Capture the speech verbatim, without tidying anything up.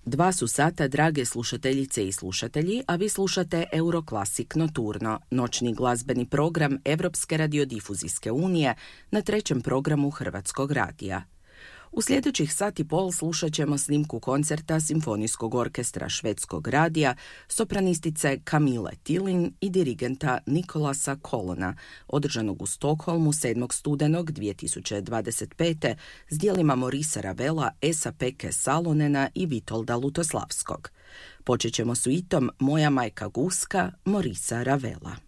Dva su sata, drage slušateljice i slušatelji, a vi slušate Euroklasik Noturno, noćni glazbeni program Evropske radiodifuzijske unije na trećem programu Hrvatskog radija. U sljedećih sat i pol slušat ćemo snimku koncerta Simfonijskog orkestra Švedskog radija, sopranistice Camille Tillin i dirigenta Nikolasa Kolona, održanog u Stokholmu sedmog studenog dvije tisuće dvadeset pete s djelima Morisa Ravela, Esa-Pekke Salonena i Vitolda Lutoslavskog. Počet ćemo suitom Moja majka Guska Morisa Ravela.